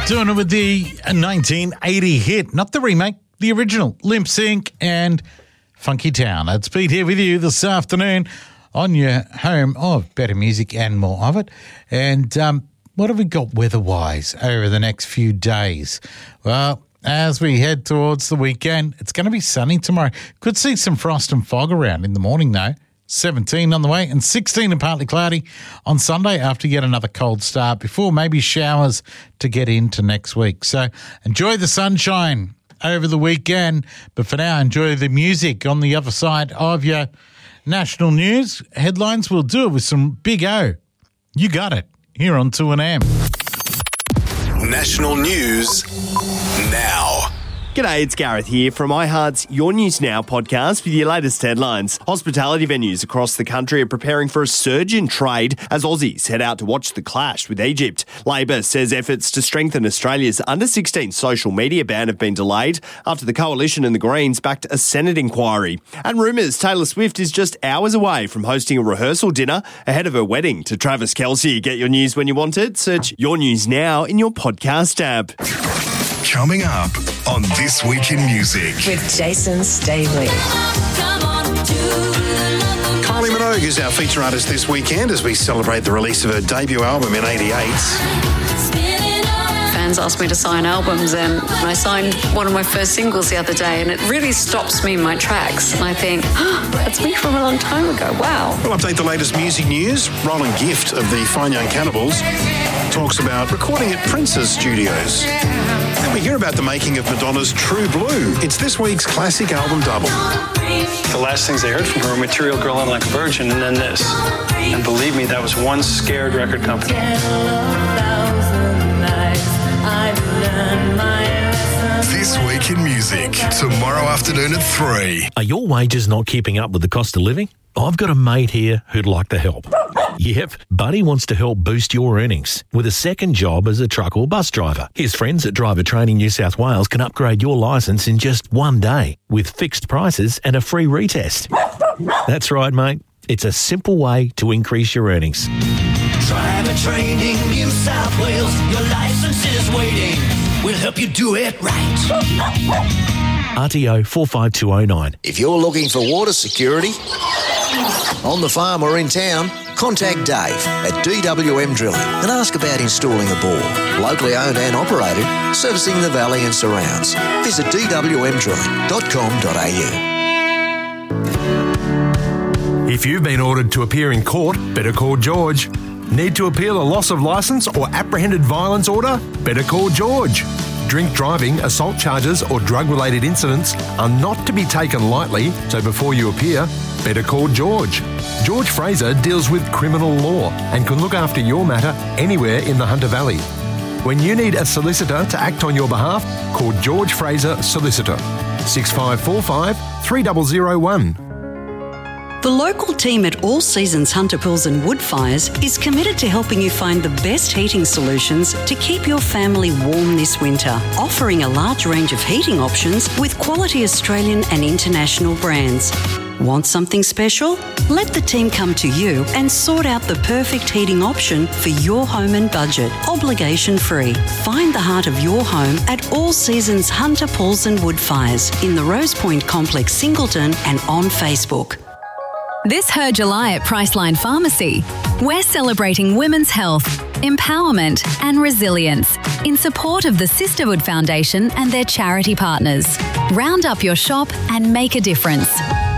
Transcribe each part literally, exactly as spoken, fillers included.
Doing it with the nineteen eighty hit, not the remake, the original, Limp Sync and Funky Town. It's Pete here with you this afternoon on your home of better music and more of it. And um, what have we got weather-wise over the next few days? Well, as we head towards the weekend, it's going to be sunny tomorrow. Could see some frost and fog around in the morning, though. seventeen on the way and sixteen and partly cloudy on Sunday after yet another cold start before maybe showers to get into next week. So enjoy the sunshine over the weekend, but for now enjoy the music on the other side of your national news. Headlines, will do it with some Big O. You got it here on two N M. National news now. G'day, it's Gareth here from iHeart's Your News Now podcast with your latest headlines. Hospitality venues across the country are preparing for a surge in trade as Aussies head out to watch the clash with Egypt. Labor says efforts to strengthen Australia's under sixteen social media ban have been delayed after the Coalition and the Greens backed a Senate inquiry. And rumours Taylor Swift is just hours away from hosting a rehearsal dinner ahead of her wedding to Travis Kelce. Get your news when you want it. Search Your News Now in your podcast app. Coming up on This Week in Music with Jason Staley. Kylie Minogue is our feature artist this weekend as we celebrate the release of her debut album in eighty-eight. Fans ask me to sign albums, and I signed one of my first singles the other day, and it really stops me in my tracks. And I think, oh, that's me from a long time ago. Wow. We'll update the latest music news. Roland Gift of the Fine Young Cannibals talks about recording at Prince's studios. And we hear about the making of Madonna's True Blue. It's this week's classic album double. The last things they heard from her were Material Girl and Like a Virgin, and then this. And believe me, that was one scared record company. This Week in Music, tomorrow afternoon at three. Are your wages not keeping up with the cost of living? I've got a mate here who'd like to help. Yep, Buddy wants to help boost your earnings with a second job as a truck or bus driver. His friends at Driver Training New South Wales can upgrade your licence in just one day with fixed prices and a free retest. That's right, mate. It's a simple way to increase your earnings. Driver Training New South Wales, your licence is waiting. We'll help you do it right. R T O four five two oh nine. If you're looking for water security on the farm or in town, contact Dave at D W M Drilling and ask about installing a bore. Locally owned and operated, servicing the valley and surrounds. Visit d w m drilling dot com dot a u. If you've been ordered to appear in court, better call George. Need to appeal a loss of licence or apprehended violence order? Better call George. Drink driving, assault charges or drug-related incidents are not to be taken lightly, so before you appear, better call George. George Fraser deals with criminal law and can look after your matter anywhere in the Hunter Valley. When you need a solicitor to act on your behalf, call George Fraser Solicitor. six five four five, three zero zero one. The local team at All Seasons Hunter Pools and Woodfires is committed to helping you find the best heating solutions to keep your family warm this winter, offering a large range of heating options with quality Australian and international brands. Want something special? Let the team come to you and sort out the perfect heating option for your home and budget, obligation-free. Find the heart of your home at All Seasons Hunter Pools and Woodfires in the Rose Point Complex, Singleton, and on Facebook. This Her July at Priceline Pharmacy, we're celebrating women's health, empowerment and resilience in support of the Sisterhood Foundation and their charity partners. Round up your shop and make a difference.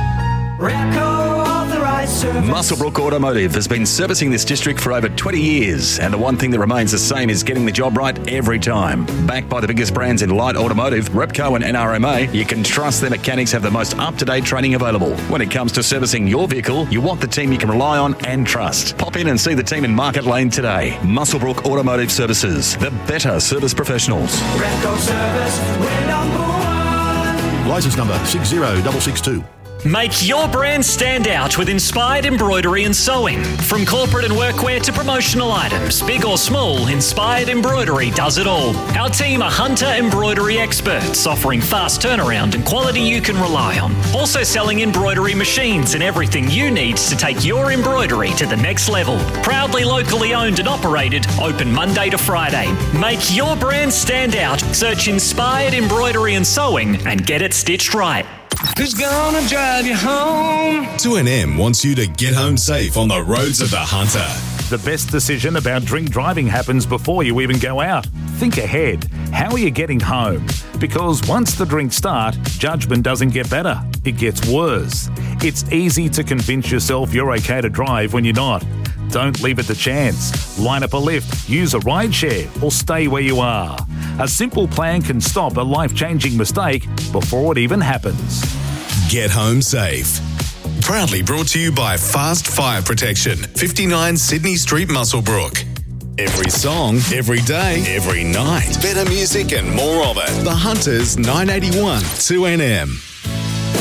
Muswellbrook Automotive has been servicing this district for over twenty years, and the one thing that remains the same is getting the job right every time. Backed by the biggest brands in light automotive, Repco and N R M A, you can trust their mechanics have the most up-to-date training available. When it comes to servicing your vehicle, you want the team you can rely on and trust. Pop in and see the team in Market Lane today. Muswellbrook Automotive Services, the better service professionals. Repco Service, we're number one. Licence number six zero six six two. Make your brand stand out with Inspired Embroidery and Sewing. From corporate and workwear to promotional items, big or small, Inspired Embroidery does it all. Our team are Hunter embroidery experts, offering fast turnaround and quality you can rely on. Also selling embroidery machines and everything you need to take your embroidery to the next level. Proudly locally owned and operated, open Monday to Friday. Make your brand stand out. Search Inspired Embroidery and Sewing and get it stitched right. Who's gonna drive you home? two N M wants you to get home safe on the roads of the Hunter. The best decision about drink driving happens before you even go out. Think ahead. How are you getting home? Because once the drinks start, judgment doesn't get better. It gets worse. It's easy to convince yourself you're okay to drive when you're not. Don't leave it to chance. Line up a lift, use a ride share, or stay where you are. A simple plan can stop a life-changing mistake before it even happens. Get home safe. Proudly brought to you by Fast Fire Protection, fifty-nine Sydney Street, Muswellbrook. Every song, every day, every night. Better music and more of it. The Hunters nine eighty-one two N M.